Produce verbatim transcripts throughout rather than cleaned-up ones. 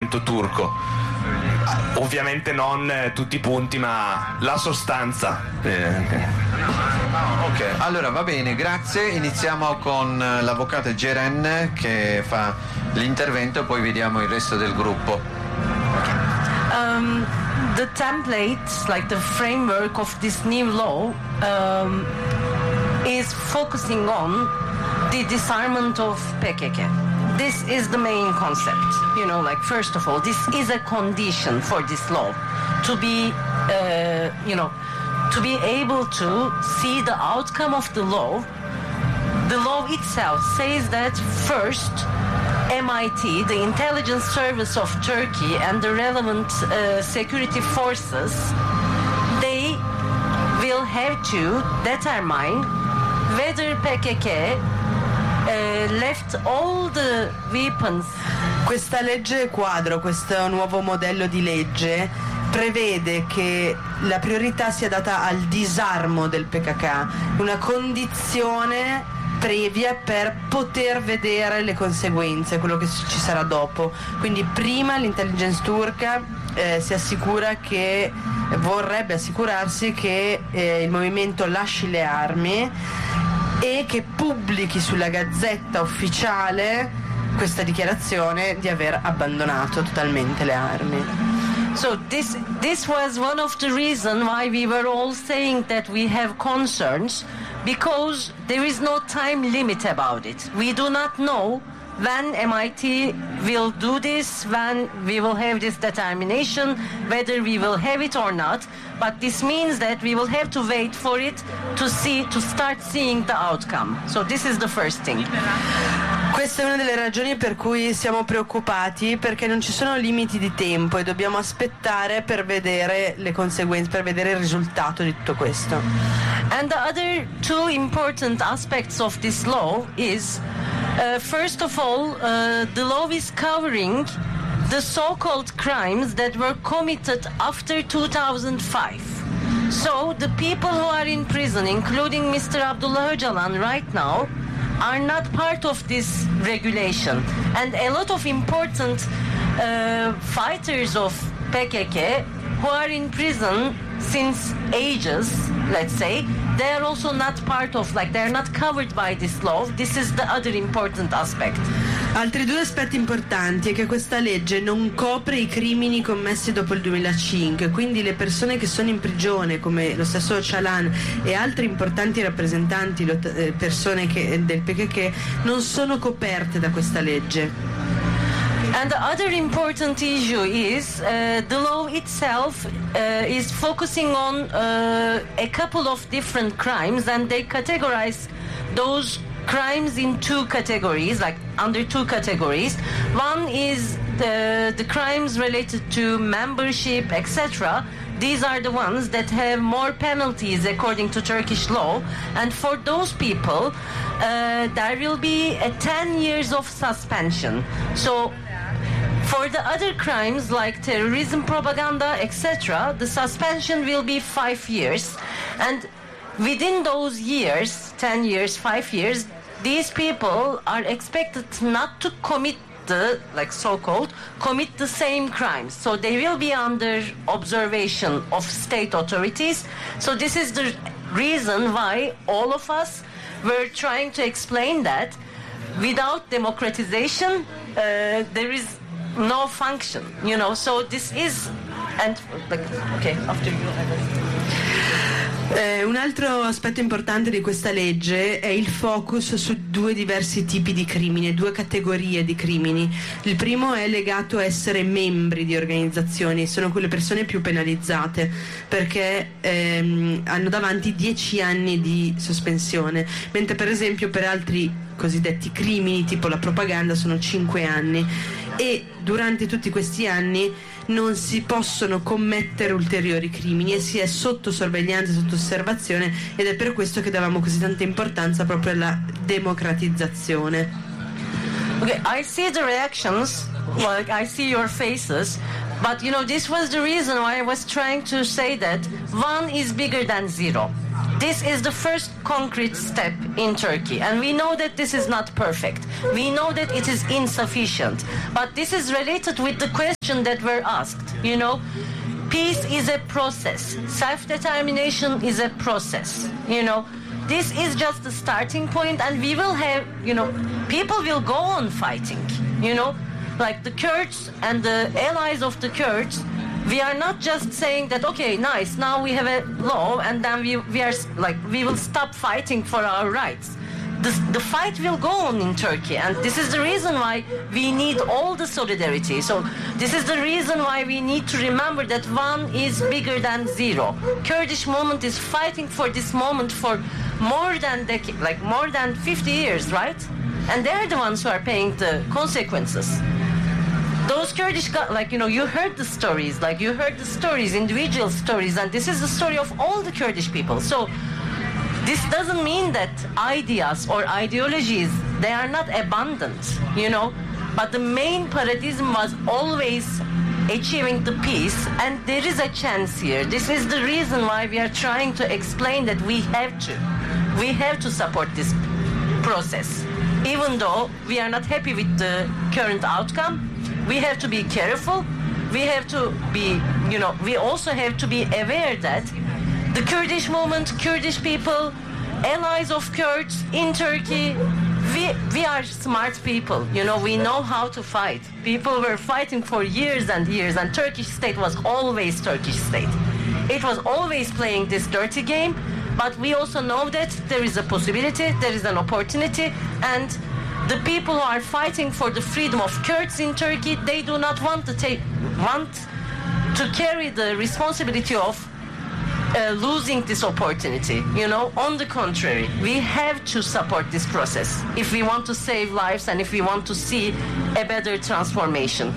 turco. Ovviamente non eh, tutti i punti, ma la sostanza. Eh, ok, allora va bene, grazie. Iniziamo con l'avvocato Geren che fa l'intervento e poi vediamo il resto del gruppo. Um, the template, like the framework of this new law, um, is focusing on the disarmament of P K K. This is the main concept. You know, like, first of all, this is a condition for this law to be, uh, you know, to be able to see the outcome of the law. The law itself says that first, M I T, the intelligence service of Turkey, and the relevant uh, security forces, they will have to determine whether P K K Uh, left all the weapons. Questa legge quadro, questo nuovo modello di legge prevede che la priorità sia data al disarmo del P K K, una condizione previa per poter vedere le conseguenze, quello che ci sarà dopo. Quindi prima l'intelligence turca eh, si assicura che vorrebbe assicurarsi che eh, il movimento lasci le armi e che pubblichi sulla gazzetta ufficiale questa dichiarazione di aver abbandonato totalmente le armi. So this this was one of the reasons why we were all saying that we have concerns, because there is no time limit about it. We do not know when M I T will do this, when we will have this determination, whether we will have it or not. But this means that we will have to wait for it to see, to start seeing the outcome. So this is the first thing. Questa è una delle ragioni per cui siamo preoccupati, perché non ci sono limiti di tempo e dobbiamo aspettare per vedere le conseguenze, per vedere il risultato di tutto questo. And the other two important aspects of this law is, uh, first of all, uh, the law is covering the so-called crimes that were committed after two thousand five. So the people who are in prison, including Mister Abdullah Öcalan right now, are not part of this regulation. And a lot of important uh, fighters of P K K who are in prison since ages, let's say, they are also not part of, like, they're not covered by this law. This is the other important aspect. Altri due aspetti importanti è che questa legge non copre i crimini commessi dopo il duemilacinque, quindi le persone che sono in prigione, come lo stesso Öcalan e altri importanti rappresentanti, persone che, del P K K, non sono coperte da questa legge. And the other important issue is uh, the law itself uh, is focusing on uh, a couple of different crimes, and they categorize those crimes in two categories, like under two categories. One is the, the crimes related to membership, et cetera. These are the ones that have more penalties according to Turkish law, and for those people uh, there will be a ten years of suspension. So for the other crimes like terrorism, propaganda, et cetera, the suspension will be five years. And within those years, ten years, five years, these people are expected not to commit the, like so-called, commit the same crimes. So they will be under observation of state authorities. So this is the reason why all of us were trying to explain that without democratization, uh, there is no function, you know. So this is, and like, okay, after you. Eh, un altro aspetto importante di questa legge è il focus su due diversi tipi di crimini, due categorie di crimini. Il primo è legato a essere membri di organizzazioni, sono quelle persone più penalizzate perché ehm, hanno davanti dieci anni di sospensione, mentre per esempio per altri cosiddetti crimini tipo la propaganda sono cinque anni, e durante tutti questi anni non si possono commettere ulteriori crimini e si è sotto sorveglianza, sotto osservazione, ed è per questo che davamo così tanta importanza proprio alla democratizzazione. Okay, I see the reactions, like I see your faces, but you know, this was the reason why I was trying to say that one is bigger than zero. This is the first concrete step in Turkey, and we know that this is not perfect. We know that it is insufficient, but this is related with the question that we're asked, you know. Peace is a process. Self-determination is a process, you know. This is just the starting point, and we will have, you know, people will go on fighting, you know. Like the Kurds and the allies of the Kurds, we are not just saying that, okay, nice, now we have a law, and then we, we are, like, we will stop fighting for our rights. The, the fight will go on in Turkey, and this is the reason why we need all the solidarity. So this is the reason why we need to remember that one is bigger than zero. Kurdish movement is fighting for this moment for more than decade, like more than fifty years, right? And they're the ones who are paying the consequences. Those Kurdish, like, you know, you heard the stories, like you heard the stories, individual stories, and this is the story of all the Kurdish people. So this doesn't mean that ideas or ideologies, they are not abundant, you know, but the main paradigm was always achieving the peace, and there is a chance here. This is the reason why we are trying to explain that we have to, we have to support this process. Even though we are not happy with the current outcome, we have to be careful. We have to be, you know, we also have to be aware that the Kurdish movement, Kurdish people, allies of Kurds in Turkey, we, we are smart people, you know, we know how to fight. People were fighting for years and years, and Turkish state was always Turkish state. It was always playing this dirty game, but we also know that there is a possibility, there is an opportunity, and the people who are fighting for the freedom of Kurds in Turkey, they do not want to take, want to carry the responsibility of Uh, losing this opportunity, you know. On the contrary, we have to support this process if we want to save lives and if we want to see a better transformation.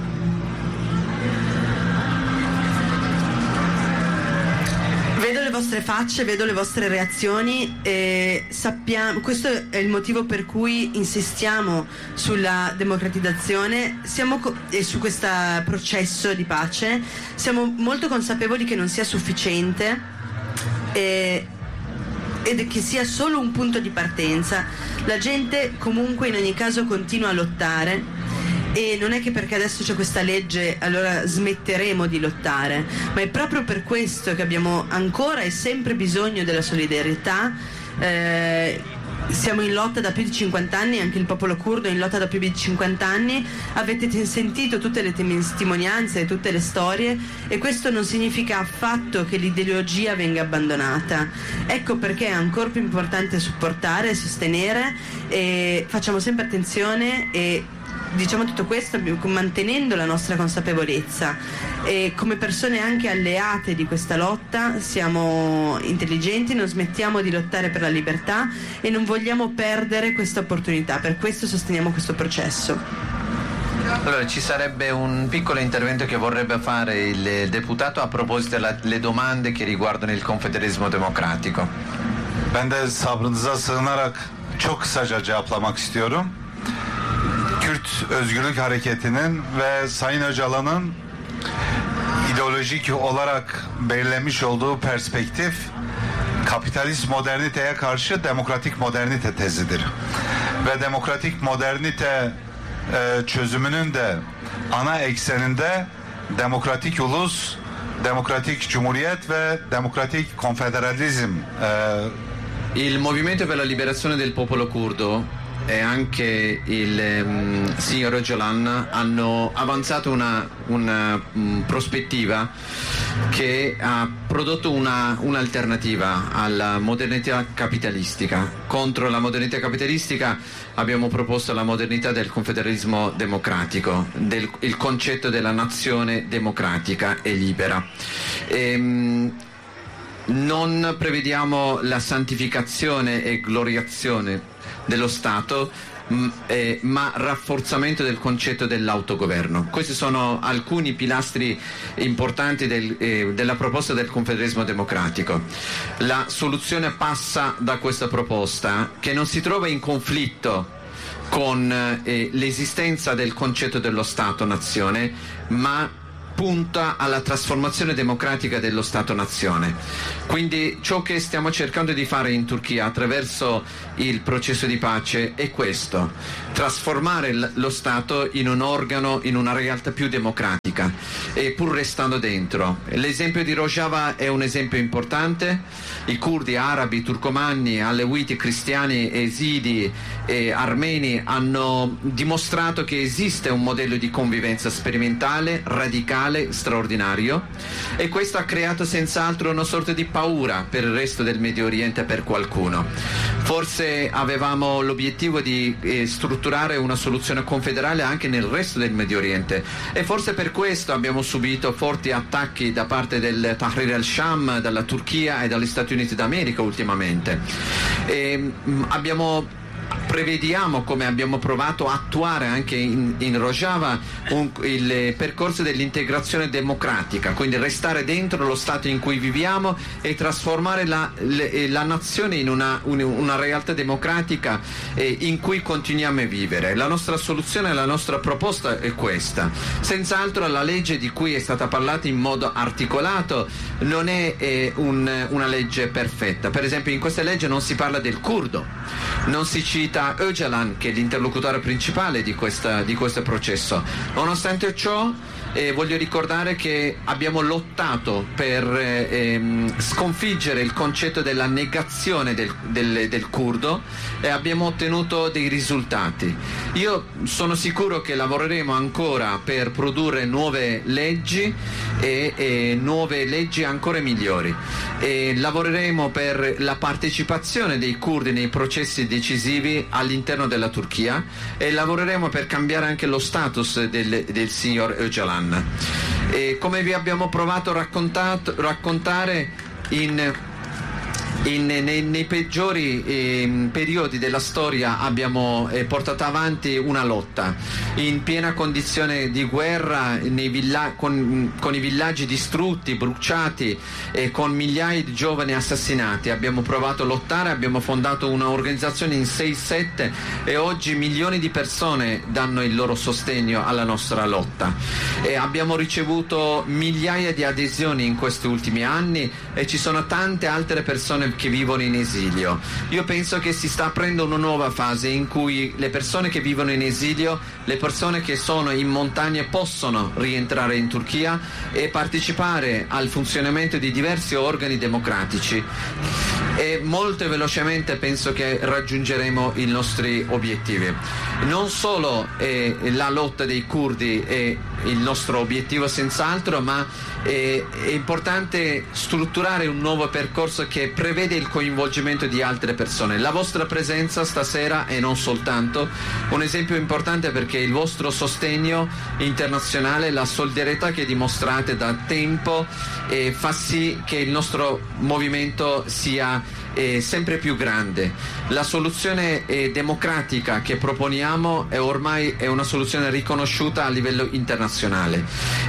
Vedo le vostre facce, vedo le vostre reazioni e sappiamo, questo è il motivo per cui insistiamo sulla democratizzazione, siamo co- e su questo processo di pace. Siamo molto consapevoli che non sia sufficiente e, ed che sia solo un punto di partenza. La gente comunque in ogni caso continua a lottare. E non è che perché adesso c'è questa legge allora smetteremo di lottare, ma è proprio per questo che abbiamo ancora e sempre bisogno della solidarietà. Eh, siamo in lotta da più di cinquanta anni, anche il popolo curdo è in lotta da più di cinquanta anni, avete sentito tutte le testimonianze, tutte le storie, e questo non significa affatto che l'ideologia venga abbandonata. Ecco perché è ancora più importante supportare, sostenere, e facciamo sempre attenzione e diciamo tutto questo mantenendo la nostra consapevolezza, e come persone anche alleate di questa lotta siamo intelligenti, non smettiamo di lottare per la libertà e non vogliamo perdere questa opportunità, per questo sosteniamo questo processo. Allora, ci sarebbe un piccolo intervento che vorrebbe fare il deputato a proposito delle domande che riguardano il konfederalizmo demokratico. Ben de sabrınıza sığınarak çok kısaca cevaplamak istiyorum. Kürt Özgürlük Hareketi'nin ve Sayın Öcalan'ın ideolojik olarak belirlemiş olduğu perspektif kapitalist moderniteye karşı demokratik modernite tezidir. Ve demokratik modernite e, çözümünün de ana ekseninde demokratik ulus, demokratik cumhuriyet ve demokratik konfederalizm. E... Il Movimento per la Liberazione del Popolo Curdo e anche il um, signor Öcalan hanno avanzato una, una um, prospettiva che ha prodotto una, un'alternativa alla modernità capitalistica. Contro la modernità capitalistica abbiamo proposto la modernità del confederalismo democratico, del, il concetto della nazione democratica e libera. E, um, non prevediamo la santificazione e gloriazione dello Stato, mh, eh, ma rafforzamento del concetto dell'autogoverno. Questi sono alcuni pilastri importanti del, eh, della proposta del confederalismo democratico. La soluzione passa da questa proposta, che non si trova in conflitto con eh, l'esistenza del concetto dello Stato-nazione, ma punta alla trasformazione democratica dello Stato-nazione. Quindi ciò che stiamo cercando di fare in Turchia attraverso il processo di pace è questo: trasformare lo Stato in un organo, in una realtà più democratica, e pur restando dentro. L'esempio di Rojava è un esempio importante. I curdi, arabi, turcomanni, aleviti, cristiani, esidi e armeni hanno dimostrato che esiste un modello di convivenza sperimentale, radicale, straordinario, e questo ha creato senz'altro una sorta di paura per il resto del Medio Oriente per qualcuno. Forse avevamo l'obiettivo di eh, strutturare una soluzione confederale anche nel resto del Medio Oriente, e forse per questo abbiamo subito forti attacchi da parte del Tahrir al-Sham, dalla Turchia e dagli Stati Uniti d'America ultimamente. E, mh, abbiamo Prevediamo, come abbiamo provato a attuare anche in, in Rojava, un, il percorso dell'integrazione democratica, quindi restare dentro lo Stato in cui viviamo e trasformare la, le, la nazione in una, un, una realtà democratica eh, in cui continuiamo a vivere. La nostra soluzione, la nostra proposta è questa. Senz'altro la legge di cui è stata parlata in modo articolato non è eh, un, una legge perfetta. Per esempio, in questa legge non si parla del curdo, non si cita Öcalan, che è l'interlocutore principale di, questa, di questo processo. Nonostante ciò, eh, voglio ricordare che abbiamo lottato per eh, sconfiggere il concetto della negazione del, del, del curdo, e abbiamo ottenuto dei risultati. Io sono sicuro che lavoreremo ancora per produrre nuove leggi e, e nuove leggi ancora migliori, e lavoreremo per la partecipazione dei curdi nei processi decisivi all'interno della Turchia, e lavoreremo per cambiare anche lo status del, del signor Öcalan. E come vi abbiamo provato a raccontare in In, nei, nei peggiori eh, periodi della storia abbiamo eh, portato avanti una lotta in piena condizione di guerra, nei villa- con, con i villaggi distrutti, bruciati, e con migliaia di giovani assassinati. Abbiamo provato a lottare, abbiamo fondato un'organizzazione in sei sette, e oggi milioni di persone danno il loro sostegno alla nostra lotta, e abbiamo ricevuto migliaia di adesioni in questi ultimi anni, e ci sono tante altre persone che vivono in esilio. Io penso che si sta aprendo una nuova fase in cui le persone che vivono in esilio, le persone che sono in montagna, possono rientrare in Turchia e partecipare al funzionamento di diversi organi democratici, e molto velocemente penso che raggiungeremo i nostri obiettivi. Non solo eh, la lotta dei curdi è il nostro obiettivo senz'altro, ma è, è importante strutturare un nuovo percorso che prevede il coinvolgimento di altre persone. La vostra presenza stasera, e non soltanto, un esempio importante, perché il vostro sostegno internazionale, la solidarietà che dimostrate da tempo, eh, fa sì che il nostro movimento sia eh, sempre più grande. La soluzione eh, democratica che proponiamo è ormai è una soluzione riconosciuta a livello internazionale.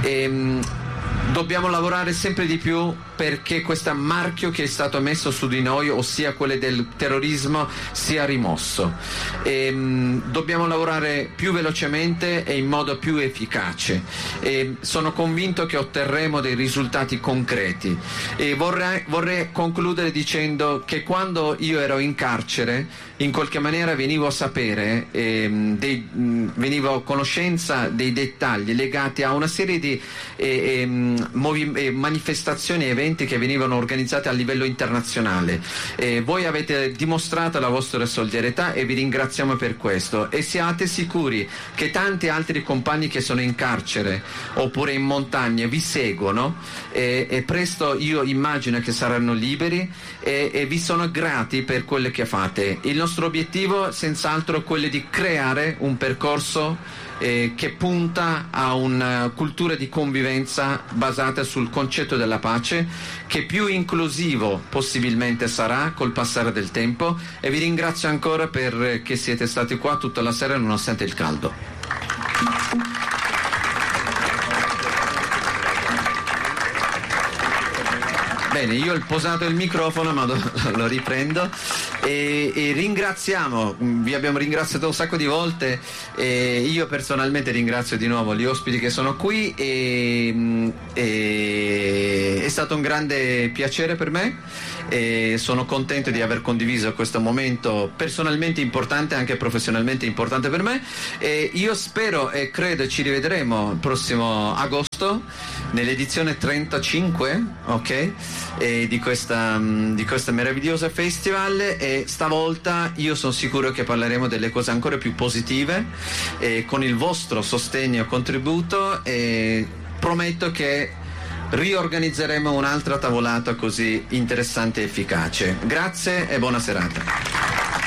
E, dobbiamo lavorare sempre di più perché questo marchio che è stato messo su di noi, ossia quello del terrorismo, sia rimosso. E, mh, dobbiamo lavorare più velocemente e in modo più efficace. E sono convinto che otterremo dei risultati concreti. E vorrei, vorrei concludere dicendo che quando io ero in carcere, in qualche maniera venivo a sapere, eh, dei, mh, venivo a conoscenza dei dettagli legati a una serie di eh, eh, movi- eh, manifestazioni e eventi che venivano organizzati a livello internazionale. Eh, voi avete dimostrato la vostra solidarietà e vi ringraziamo per questo, e siate sicuri che tanti altri compagni che sono in carcere oppure in montagna vi seguono, e, e presto io immagino che saranno liberi, e, e vi sono grati per quello che fate. Il nostro obiettivo senz'altro è quello di creare un percorso Eh, che punta a una cultura di convivenza basata sul concetto della pace, che più inclusivo possibilmente sarà col passare del tempo, e vi ringrazio ancora per che siete stati qua tutta la sera nonostante il caldo. Bene, io ho posato il microfono, ma lo, lo riprendo. e, e ringraziamo, vi abbiamo ringraziato un sacco di volte, e io personalmente ringrazio di nuovo gli ospiti che sono qui e, e è stato un grande piacere per me e sono contento di aver condiviso questo momento personalmente importante, anche professionalmente importante per me, e io spero e credo ci rivedremo il prossimo agosto nell'edizione trentacinque, ok, e di questa di questa meravigliosa festival, e stavolta io sono sicuro che parleremo delle cose ancora più positive e con il vostro sostegno e contributo, e prometto che riorganizzeremo un'altra tavolata così interessante e efficace. Grazie e buona serata.